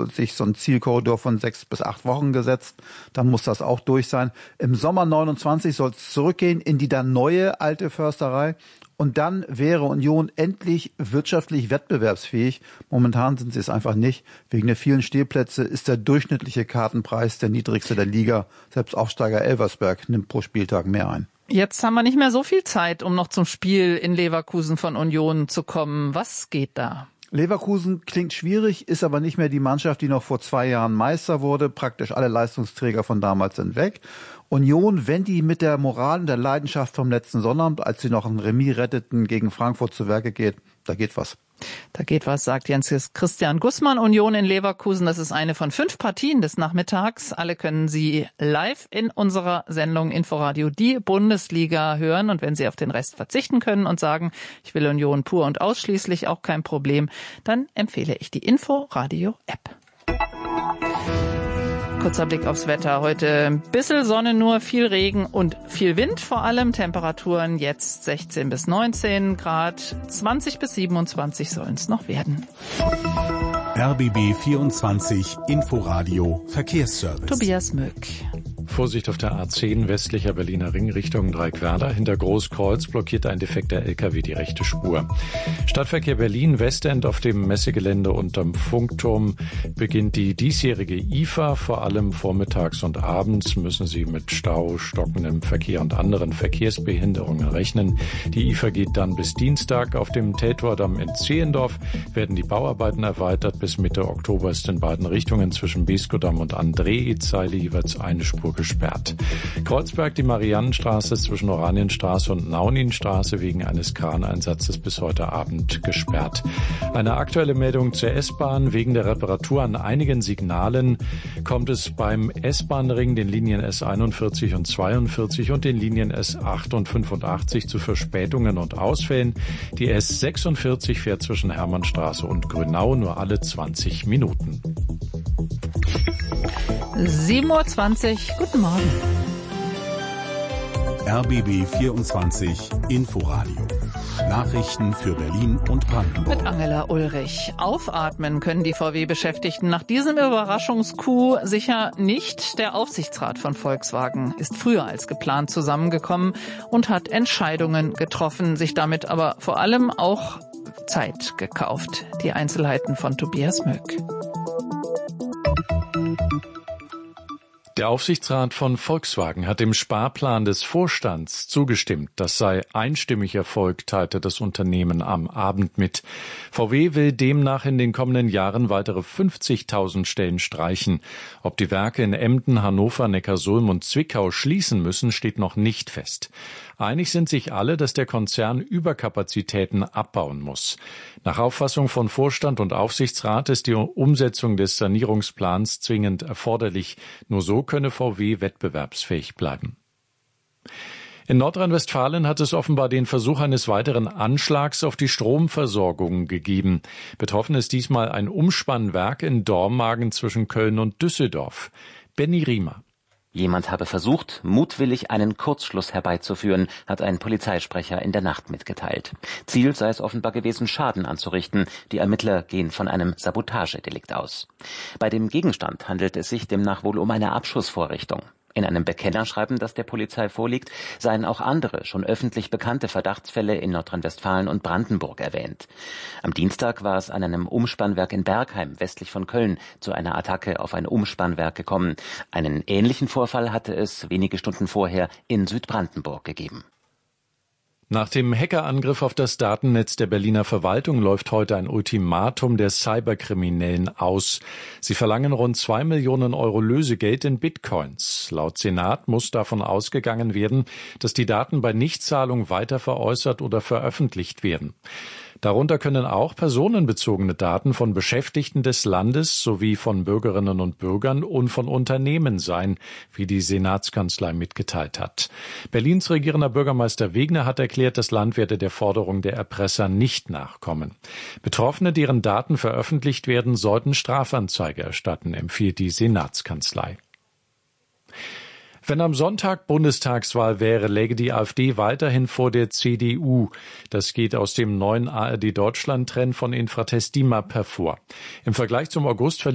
sich so ein Zielkorridor von 6 bis 8 Wochen gesetzt. Dann muss das auch durch sein. Im Sommer 29 soll es zurückgehen in die dann neue alte Försterei. Und dann wäre Union endlich wirtschaftlich wettbewerbsfähig. Momentan sind sie es einfach nicht. Wegen der vielen Stehplätze ist der durchschnittliche Kartenpreis der niedrigste der Liga. Selbst Aufsteiger Elversberg nimmt pro Spieltag mehr ein. Jetzt haben wir nicht mehr so viel Zeit, um noch zum Spiel in Leverkusen von Union zu kommen. Was geht da? Leverkusen klingt schwierig, ist aber nicht mehr die Mannschaft, die noch vor 2 Jahren Meister wurde. Praktisch alle Leistungsträger von damals sind weg. Union, wenn die mit der Moral und der Leidenschaft vom letzten Sonnabend, als sie noch ein Remis retteten, gegen Frankfurt zu Werke geht, da geht was. Da geht was, sagt Jens Christian Gußmann. Union in Leverkusen, das ist eine von 5 Partien des Nachmittags. Alle können Sie live in unserer Sendung Inforadio die Bundesliga hören. Und wenn Sie auf den Rest verzichten können und sagen, ich will Union pur und ausschließlich, auch kein Problem, dann empfehle ich die Inforadio-App. Kurzer Blick aufs Wetter. Heute ein bisschen Sonne, nur viel Regen und viel Wind vor allem. Temperaturen jetzt 16 bis 19 Grad, 20 bis 27 sollen es noch werden. RBB 24 Inforadio Verkehrsservice. Tobias Möck. Vorsicht auf der A10 westlicher Berliner Ring Richtung Dreieckwerder. Hinter Großkreuz blockiert ein defekter LKW die rechte Spur. Stadtverkehr Berlin Westend auf dem Messegelände unterm Funkturm beginnt die diesjährige IFA. Vor allem vormittags und abends müssen Sie mit Stau, stockendem Verkehr und anderen Verkehrsbehinderungen rechnen. Die IFA geht dann bis Dienstag. Auf dem Teltordamm in Zehlendorf werden die Bauarbeiten erweitert. Bis Mitte Oktober ist in beiden Richtungen zwischen Beskodamm und André-Zeile jeweils eine Spur gesperrt. Kreuzberg, die Mariannenstraße zwischen Oranienstraße und Nauninstraße wegen eines Kraneinsatzes bis heute Abend gesperrt. Eine aktuelle Meldung zur S-Bahn. Wegen der Reparatur an einigen Signalen kommt es beim S-Bahn-Ring, den Linien S41 und 42 und den Linien S8 und 85 zu Verspätungen und Ausfällen. Die S46 fährt zwischen Hermannstraße und Grünau nur alle 20 Minuten. 7:20 Uhr, guten Morgen. RBB 24 Inforadio. Nachrichten für Berlin und Brandenburg. Mit Angela Ulrich. Aufatmen können die VW-Beschäftigten nach diesem Überraschungscoup sicher nicht. Der Aufsichtsrat von Volkswagen ist früher als geplant zusammengekommen und hat Entscheidungen getroffen, sich damit aber vor allem auch Zeit gekauft. Die Einzelheiten von Tobias Möck. Der Aufsichtsrat von Volkswagen hat dem Sparplan des Vorstands zugestimmt. Das sei einstimmig Erfolg, teilte das Unternehmen am Abend mit. VW will demnach in den kommenden Jahren weitere 50.000 Stellen streichen. Ob die Werke in Emden, Hannover, Neckarsulm und Zwickau schließen müssen, steht noch nicht fest. Einig sind sich alle, dass der Konzern Überkapazitäten abbauen muss. Nach Auffassung von Vorstand und Aufsichtsrat ist die Umsetzung des Sanierungsplans zwingend erforderlich. Nur so könne VW wettbewerbsfähig bleiben. In Nordrhein-Westfalen hat es offenbar den Versuch eines weiteren Anschlags auf die Stromversorgung gegeben. Betroffen ist diesmal ein Umspannwerk in Dormagen zwischen Köln und Düsseldorf. Benny Riemer. Jemand habe versucht, mutwillig einen Kurzschluss herbeizuführen, hat ein Polizeisprecher in der Nacht mitgeteilt. Ziel sei es offenbar gewesen, Schaden anzurichten. Die Ermittler gehen von einem Sabotagedelikt aus. Bei dem Gegenstand handelt es sich demnach wohl um eine Abschussvorrichtung. In einem Bekennerschreiben, das der Polizei vorliegt, seien auch andere, schon öffentlich bekannte Verdachtsfälle in Nordrhein-Westfalen und Brandenburg erwähnt. Am Dienstag war es an einem Umspannwerk in Bergheim, westlich von Köln, zu einer Attacke auf ein Umspannwerk gekommen. Einen ähnlichen Vorfall hatte es wenige Stunden vorher in Südbrandenburg gegeben. Nach dem Hackerangriff auf das Datennetz der Berliner Verwaltung läuft heute ein Ultimatum der Cyberkriminellen aus. Sie verlangen rund 2 Millionen Euro Lösegeld in Bitcoins. Laut Senat muss davon ausgegangen werden, dass die Daten bei Nichtzahlung weiter veräußert oder veröffentlicht werden. Darunter können auch personenbezogene Daten von Beschäftigten des Landes sowie von Bürgerinnen und Bürgern und von Unternehmen sein, wie die Senatskanzlei mitgeteilt hat. Berlins regierender Bürgermeister Wegner hat erklärt, das Land werde der Forderung der Erpresser nicht nachkommen. Betroffene, deren Daten veröffentlicht werden, sollten Strafanzeige erstatten, empfiehlt die Senatskanzlei. Wenn am Sonntag Bundestagswahl wäre, läge die AfD weiterhin vor der CDU. Das geht aus dem neuen ARD-Deutschland-Trend von Infratest DIMAP hervor. Im Vergleich zum August